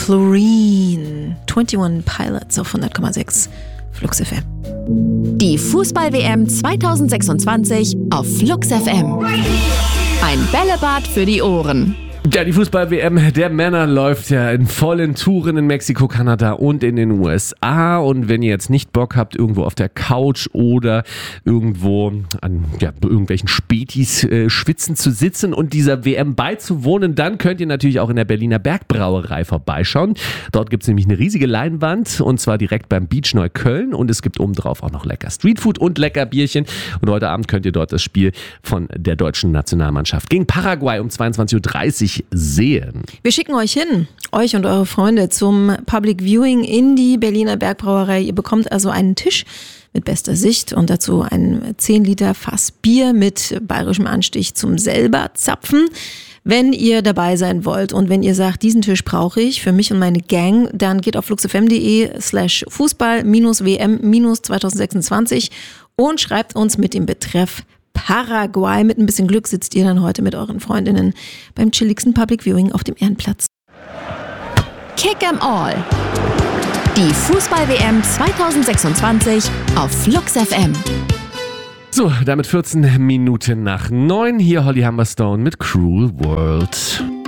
Chlorine. 21 Pilots auf 100,6 Flux FM. Die Fußball-WM 2026 auf Flux FM. Ein Bällebad für die Ohren. Ja, die Fußball-WM der Männer läuft ja in vollen Touren in Mexiko, Kanada und in den USA. Und wenn ihr jetzt nicht Bock habt, irgendwo auf der Couch oder irgendwo an irgendwelchen Spätis schwitzen zu sitzen und dieser WM beizuwohnen, dann könnt ihr natürlich auch in der Berliner Bergbrauerei vorbeischauen. Dort gibt es nämlich eine riesige Leinwand und zwar direkt beim Beach Neukölln und es gibt obendrauf auch noch lecker Streetfood und lecker Bierchen. Und heute Abend könnt ihr dort das Spiel von der deutschen Nationalmannschaft gegen Paraguay um 22.30 Uhr sehen. Wir schicken euch hin, euch und eure Freunde, zum Public Viewing in die Berliner Bergbrauerei. Ihr bekommt also einen Tisch mit bester Sicht und dazu ein 10 Liter Fass Bier mit bayerischem Anstich zum selber zapfen. Wenn ihr dabei sein wollt und wenn ihr sagt, diesen Tisch brauche ich für mich und meine Gang, dann geht auf fluxfm.de/Fußball-WM-2026 und schreibt uns mit dem Betreff Paraguay. Mit ein bisschen Glück sitzt ihr dann heute mit euren Freundinnen beim chilligsten Public Viewing auf dem Ehrenplatz. Kick 'em All. Die Fußball-WM 2026 auf Flux FM. So, damit 14 Minuten nach 9. Hier Holly Humberstone mit Cruel World.